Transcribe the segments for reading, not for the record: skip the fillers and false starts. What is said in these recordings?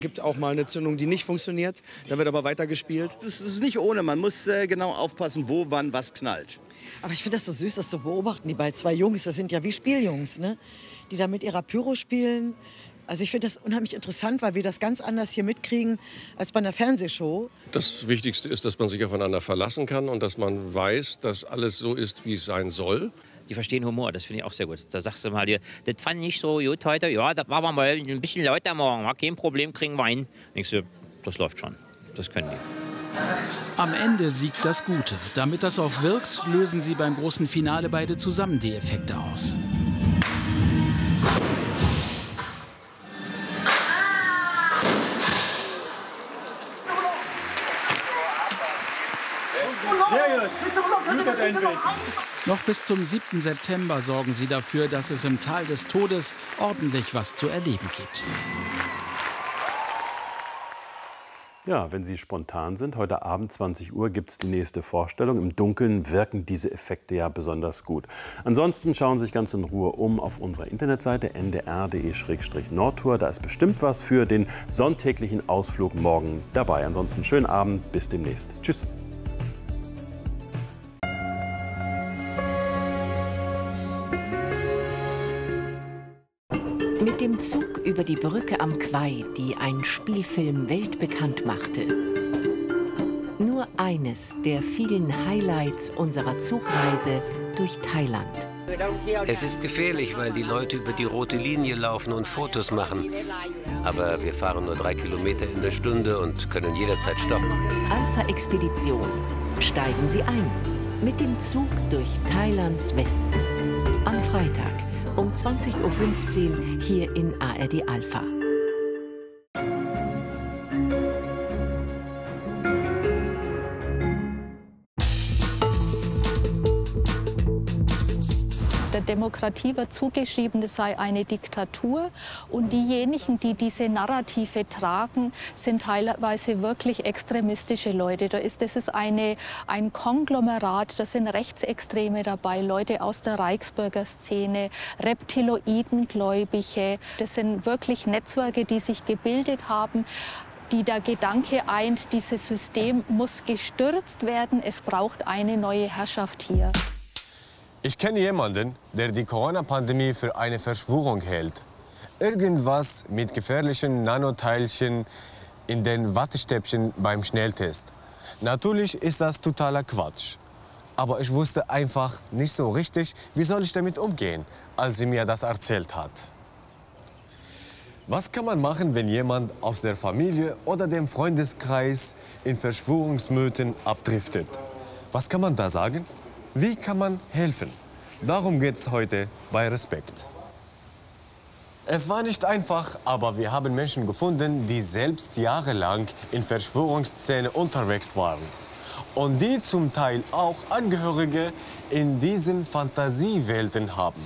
Gibt auch mal eine Zündung, die nicht funktioniert. Da wird aber weitergespielt. Das ist nicht ohne. Man muss genau aufpassen, wo, wann, was knallt. Aber ich finde das so süß, das zu beobachten. Die beiden zwei Jungs, das sind ja wie Spieljungs, ne? Die da mit ihrer Pyro spielen. Also ich finde das unheimlich interessant, weil wir das ganz anders hier mitkriegen als bei einer Fernsehshow. Das Wichtigste ist, dass man sich aufeinander verlassen kann und dass man weiß, dass alles so ist, wie es sein soll. Die verstehen Humor, das finde ich auch sehr gut. Da sagst du mal dir, das fand ich so gut heute. Ja, das war mal ein bisschen lauter morgen. War kein Problem, kriegen wir hin. Denkst du, das läuft schon. Das können die. Am Ende siegt das Gute. Damit das auch wirkt, lösen sie beim großen Finale beide zusammen die Effekte aus. Noch bis zum 7. September sorgen sie dafür, dass es im Tal des Todes ordentlich was zu erleben gibt. Ja, wenn Sie spontan sind, heute Abend 20 Uhr gibt es die nächste Vorstellung. Im Dunkeln wirken diese Effekte ja besonders gut. Ansonsten schauen Sie sich ganz in Ruhe um auf unserer Internetseite ndr.de/Nordtour. Da ist bestimmt was für den sonntäglichen Ausflug morgen dabei. Ansonsten schönen Abend, bis demnächst. Tschüss. Mit dem Zug über die Brücke am Kwai, die ein Spielfilm weltbekannt machte. Nur eines der vielen Highlights unserer Zugreise durch Thailand. Es ist gefährlich, weil die Leute über die rote Linie laufen und Fotos machen. Aber wir fahren nur 3 Kilometer in der Stunde und können jederzeit stoppen. Alpha-Expedition. Steigen Sie ein. Mit dem Zug durch Thailands Westen. Am Freitag um 20:15 Uhr hier in ARD Alpha. Der Demokratie wird zugeschrieben, es sei eine Diktatur. Und diejenigen, die diese Narrative tragen, sind teilweise wirklich extremistische Leute. Das ist ein Konglomerat, da sind Rechtsextreme dabei, Leute aus der Reichsbürger Szene, Reptiloidengläubige. Das sind wirklich Netzwerke, die sich gebildet haben, die der Gedanke eint, dieses System muss gestürzt werden, es braucht eine neue Herrschaft hier. Ich kenne jemanden, der die Corona-Pandemie für eine Verschwörung hält. Irgendwas mit gefährlichen Nanoteilchen in den Wattestäbchen beim Schnelltest. Natürlich ist das totaler Quatsch. Aber ich wusste einfach nicht so richtig, wie soll ich damit umgehen, als sie mir das erzählt hat. Was kann man machen, wenn jemand aus der Familie oder dem Freundeskreis in Verschwörungsmythen abdriftet? Was kann man da sagen? Wie kann man helfen? Darum geht es heute bei Respekt. Es war nicht einfach, aber wir haben Menschen gefunden, die selbst jahrelang in Verschwörungsszene unterwegs waren. Und die zum Teil auch Angehörige in diesen Fantasiewelten haben.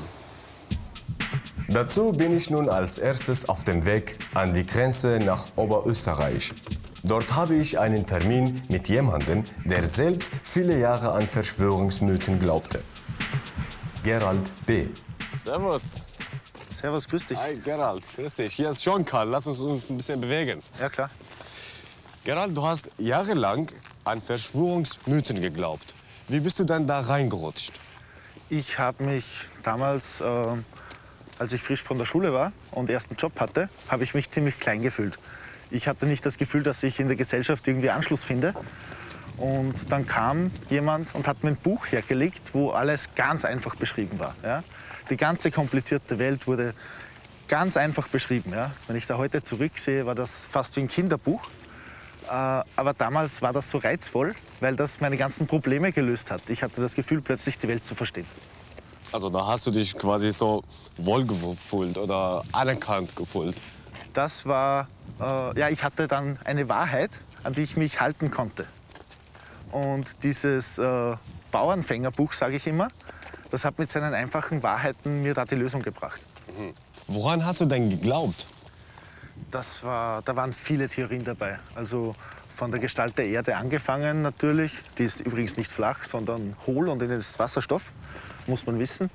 Dazu bin ich nun als erstes auf dem Weg an die Grenze nach Oberösterreich. Dort habe ich einen Termin mit jemandem, der selbst viele Jahre an Verschwörungsmythen glaubte. Gerald B. Servus. Servus, grüß dich. Hi, Gerald. Grüß dich. Hier ist Jean Karl. Lass uns ein bisschen bewegen. Ja, klar. Gerald, du hast jahrelang an Verschwörungsmythen geglaubt. Wie bist du dann da reingerutscht? Ich habe mich damals, als ich frisch von der Schule war und ersten Job hatte, habe ich mich ziemlich klein gefühlt. Ich hatte nicht das Gefühl, dass ich in der Gesellschaft irgendwie Anschluss finde. Und dann kam jemand und hat mir ein Buch hergelegt, wo alles ganz einfach beschrieben war. Ja? Die ganze komplizierte Welt wurde ganz einfach beschrieben. Ja? Wenn ich da heute zurücksehe, war das fast wie ein Kinderbuch. Aber damals war das so reizvoll, weil das meine ganzen Probleme gelöst hat. Ich hatte das Gefühl, plötzlich die Welt zu verstehen. Also da hast du dich quasi so wohlgefühlt oder anerkannt gefühlt? Das war, ja, ich hatte dann eine Wahrheit, an die ich mich halten konnte. Und dieses Bauernfängerbuch, sage ich immer, das hat mit seinen einfachen Wahrheiten mir da die Lösung gebracht. Mhm. Woran hast du denn geglaubt? Da waren viele Theorien dabei. Also von der Gestalt der Erde angefangen natürlich. Die ist übrigens nicht flach, sondern hohl und innen ist Wasserstoff, muss man wissen.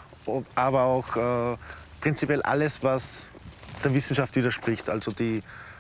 Aber auch prinzipiell alles, was der Wissenschaft widerspricht. Also die